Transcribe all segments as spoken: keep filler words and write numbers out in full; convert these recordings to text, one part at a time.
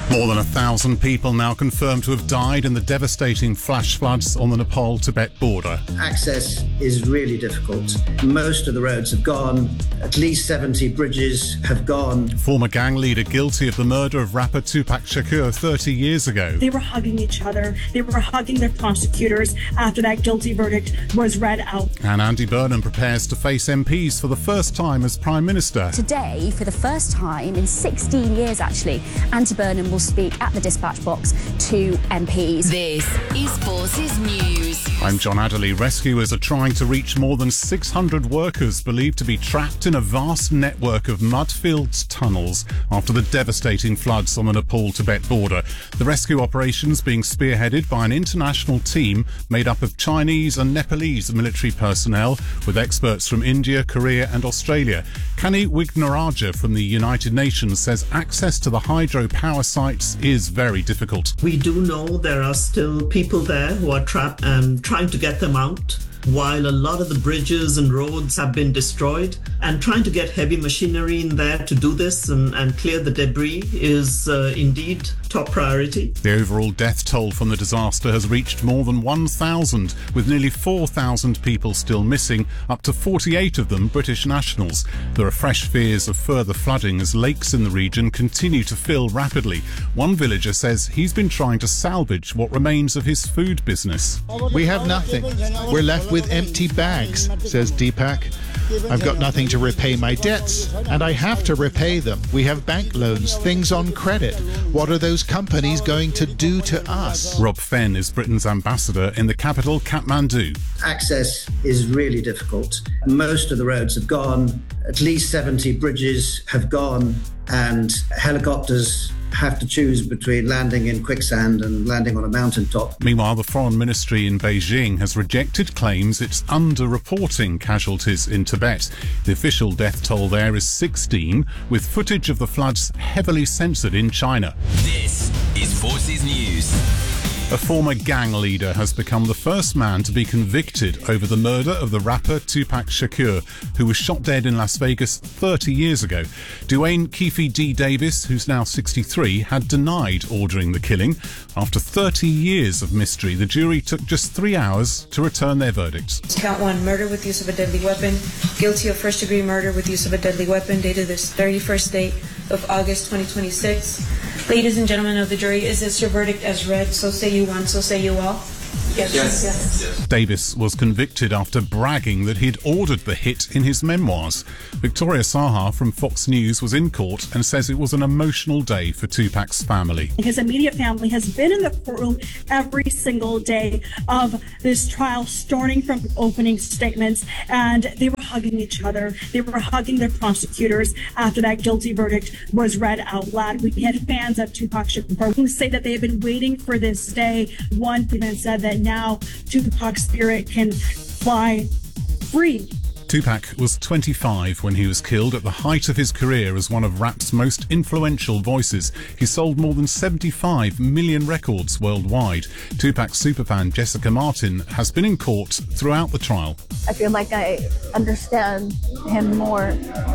More than a thousand people now confirmed to have died in the devastating flash floods on the Nepal-Tibet border. Access is really difficult. Most of the roads have gone. At least seventy bridges have gone. Former gang leader guilty of the murder of rapper Tupac Shakur thirty years ago. They were hugging each other. They were hugging their prosecutors after that guilty verdict was read out. And Andy Burnham prepares to face M Ps for the first time as Prime Minister. Today, for the first time in sixteen years actually, Andy Burnham will speak at the dispatch box to M Ps. This is Forces News. I'm John Adderley. Rescuers are trying to reach more than six hundred workers believed to be trapped in a vast network of mud-filled tunnels after the devastating floods on the Nepal-Tibet border. The rescue operations being spearheaded by an international team made up of Chinese and Nepalese military personnel with experts from India, Korea and Australia. Kani Wignaraja from the United Nations says access to the hydropower sites is very difficult. We do know there are still people there who are trapped and trying to get them out, while a lot of the bridges and roads have been destroyed, and trying to get heavy machinery in there to do this and, and clear the debris is uh, indeed top priority. The overall death toll from the disaster has reached more than one thousand, with nearly four thousand people still missing, up to forty-eight of them British nationals. There are fresh fears of further flooding as lakes in the region continue to fill rapidly. One villager says he's been trying to salvage what remains of his food business. We have nothing. We're left with empty bags, says Deepak. I've got nothing to repay my debts, and I have to repay them. We have bank loans, things on credit. What are those companies going to do to us? Rob Fenn is Britain's ambassador in the capital, Kathmandu. Access is really difficult. Most of the roads have gone. At least seventy bridges have gone, and helicopters have to choose between landing in quicksand and landing on a mountaintop. Meanwhile, the Foreign Ministry in Beijing has rejected claims it's under-reporting casualties in Tibet. The official death toll there is sixteen, with footage of the floods heavily censored in China. This is Forces News. A former gang leader has become the first man to be convicted over the murder of the rapper Tupac Shakur, who was shot dead in Las Vegas thirty years ago. Dwayne Keefe D. Davis, who's now sixty-three, had denied ordering the killing. After thirty years of mystery, the jury took just three hours to return their verdict. Count one, murder with use of a deadly weapon. Guilty of first-degree murder with use of a deadly weapon, dated this thirty-first date of August twenty twenty-six. Ladies and gentlemen of the jury, is this your verdict as read? So say you one, so say you all. Yes. Yes. Yes. Yes. Davis was convicted after bragging that he'd ordered the hit in his memoirs. Victoria Saha from Fox News was in court and says it was an emotional day for Tupac's family. His immediate family has been in the courtroom every single day of this trial, starting from opening statements, and they were hugging each other. They were hugging their prosecutors after that guilty verdict was read out loud. We had fans of Tupac Shakur who say that they have been waiting for this day. One even said that now Tupac's spirit can fly free. Tupac was twenty-five when he was killed at the height of his career as one of rap's most influential voices. He sold more than seventy-five million records worldwide. Tupac's superfan Jessica Martin has been in court throughout the trial. I feel like I understand him more,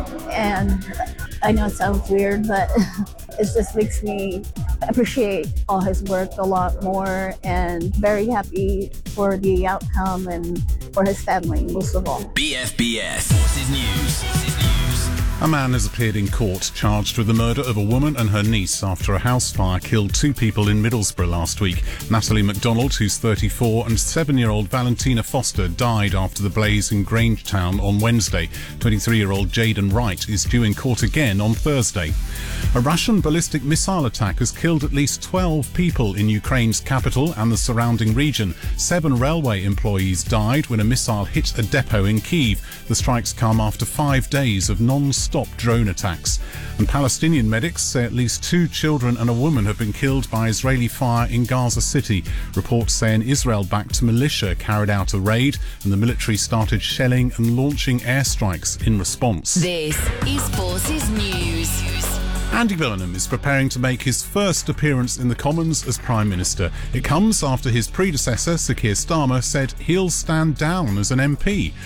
and I know it sounds weird, but it just makes me appreciate all his work a lot more, and very happy for the outcome and for his family, most of all. B F B S Forces News. Forces News. A man has appeared in court charged with the murder of a woman and her niece after a house fire killed two people in Middlesbrough last week. Natalie MacDonald, who's thirty-four, and seven-year-old Valentina Foster died after the blaze in Grangetown on Wednesday. twenty-three-year-old Jaden Wright is due in court again on Thursday. A Russian ballistic missile attack has killed at least twelve people in Ukraine's capital and the surrounding region. Seven railway employees died when a missile hit a depot in Kyiv. The strikes come after five days of non-stop drone attacks. And Palestinian medics say at least two children and a woman have been killed by Israeli fire in Gaza City. Reports say an Israel-backed militia carried out a raid and the military started shelling and launching airstrikes in response. This is Forces News. Andy Burnham is preparing to make his first appearance in the Commons as Prime Minister. It comes after his predecessor, Sir Keir Starmer, said he'll stand down as an M P.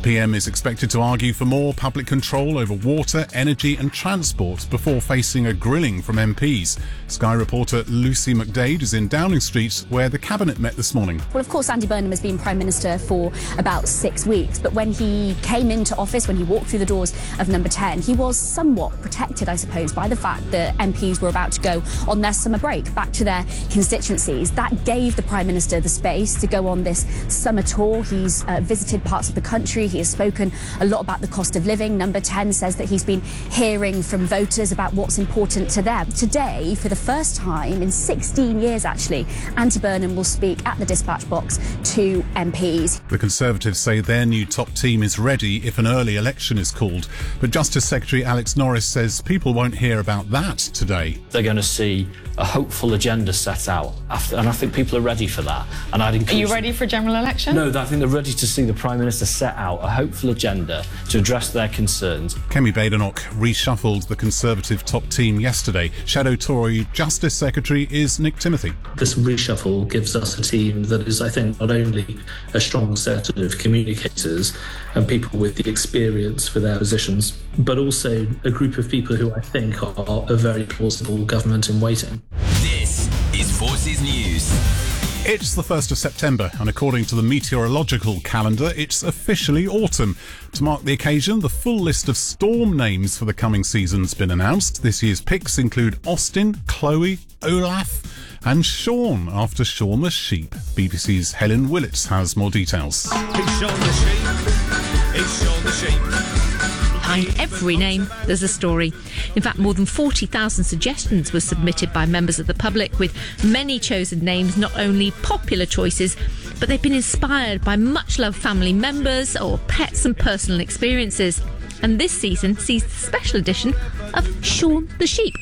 P M is expected to argue for more public control over water, energy and transport before facing a grilling from M Ps. Sky reporter Lucy McDade is in Downing Street, where the Cabinet met this morning. Well, of course, Andy Burnham has been Prime Minister for about six weeks, but when he came into office, when he walked through the doors of Number ten, he was somewhat protected, I suppose, by the fact that M Ps were about to go on their summer break back to their constituencies. That gave the Prime Minister the space to go on this summer tour. He's uh, visited parts of the country. He has spoken a lot about the cost of living. Number ten says that he's been hearing from voters about what's important to them. Today, for the first time in sixteen years, actually, Andy Burnham will speak at the dispatch box to M Ps. The Conservatives say their new top team is ready if an early election is called. But Justice Secretary Alex Norris says people won't hear about that today. They're going to see a hopeful agenda set out, after, and I think people are ready for that. And I'd encourage... Are you ready for a general election? No, I think they're ready to see the Prime Minister set out a hopeful agenda to address their concerns. Kemi Badenoch reshuffled the Conservative top team yesterday. Shadow Tory Justice Secretary is Nick Timothy. This reshuffle gives us a team that is, I think, not only a strong set of communicators and people with the experience for their positions, but also a group of people who I think are a very plausible government in waiting. This is Forces News. It's the first of September, and according to the meteorological calendar, it's officially autumn. To mark the occasion, the full list of storm names for the coming season's been announced. This year's picks include Austin, Chloe, Olaf and Sean, after Sean the sheep. B B C's Helen Willits has more details. It's Sean the sheep. It's Sean the sheep. Behind every name, there's a story. In fact, more than forty thousand suggestions were submitted by members of the public, with many chosen names not only popular choices, but they've been inspired by much-loved family members or pets and personal experiences. And this season sees the special edition of Sean the Sheep.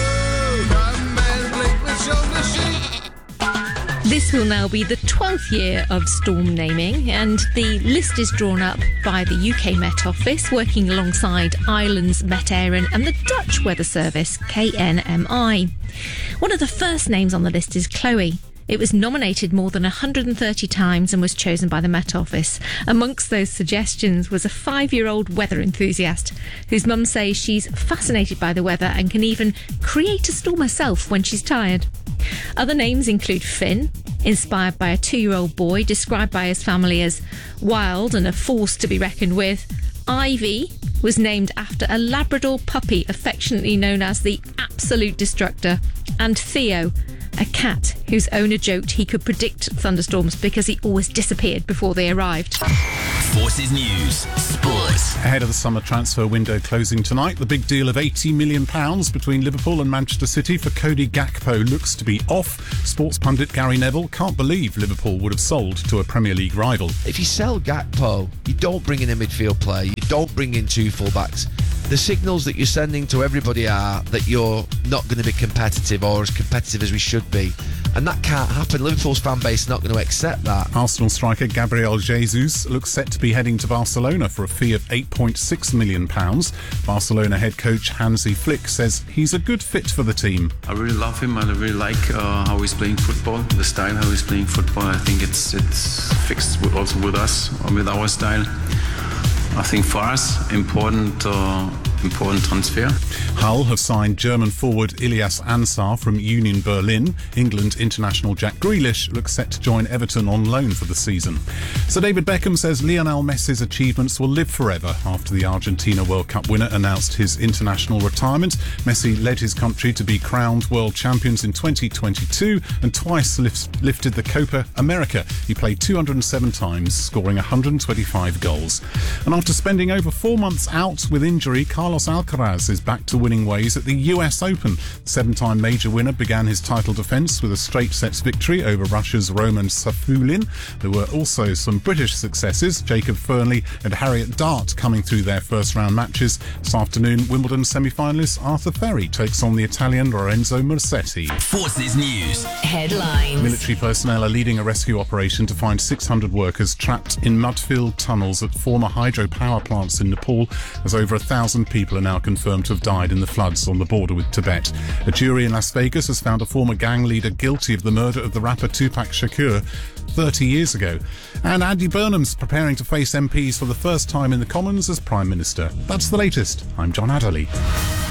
This will now be the twelfth year of storm naming, and the list is drawn up by the U K Met Office, working alongside Ireland's Met Éireann and the Dutch Weather Service, K N M I. One of the first names on the list is Chloe. It was nominated more than one hundred thirty times and was chosen by the Met Office. Amongst those suggestions was a five-year-old weather enthusiast whose mum says she's fascinated by the weather and can even create a storm herself when she's tired. Other names include Finn, inspired by a two-year-old boy described by his family as wild and a force to be reckoned with. Ivy was named after a Labrador puppy affectionately known as the Absolute Destructor. And Theo, a cat whose owner joked he could predict thunderstorms because he always disappeared before they arrived. Forces News Sports. Ahead of the summer transfer window closing tonight, the big deal of eighty million pounds between Liverpool and Manchester City for Cody Gakpo looks to be off. Sports pundit Gary Neville can't believe Liverpool would have sold to a Premier League rival. If you sell Gakpo, you don't bring in a midfield player, you don't bring in two full-backs. The signals that you're sending to everybody are that you're not going to be competitive, or as competitive as we should be. And that can't happen. Liverpool's fan base is not going to accept that. Arsenal striker Gabriel Jesus looks set to be heading to Barcelona for a fee of eight point six million pounds. Barcelona head coach Hansi Flick says he's a good fit for the team. I really love him and I really like uh, how he's playing football, the style how he's playing football. I think it's it's fixed with, also with us, with our style. I think for us, important uh, important transfer. Hull have signed German forward Ilyas Ansar from Union Berlin. England international Jack Grealish looks set to join Everton on loan for the season. Sir David Beckham says Lionel Messi's achievements will live forever after the Argentina World Cup winner announced his international retirement. Messi led his country to be crowned world champions in twenty twenty-two and twice lift, lifted the Copa America. He played two hundred seven times, scoring one hundred twenty-five goals. And after spending over four months out with injury, Carlos Alcaraz is back to winning ways at the U S Open. The seven-time major winner began his title defence with a straight sets victory over Russia's Roman Safulin. There were also some British successes, Jacob Fernley and Harriet Dart coming through their first-round matches. This afternoon, Wimbledon semi-finalist Arthur Ferry takes on the Italian Lorenzo Musetti. Forces News Headlines. Military personnel are leading a rescue operation to find six hundred workers trapped in mud-filled tunnels at former hydropower plants in Nepal, as over a thousand people are now confirmed to have died in the floods on the border with Tibet. A jury in Las Vegas has found a former gang leader guilty of the murder of the rapper Tupac Shakur. thirty years ago. And Andy Burnham's preparing to face M Ps for the first time in the Commons as Prime Minister. That's the latest. I'm John Adderley.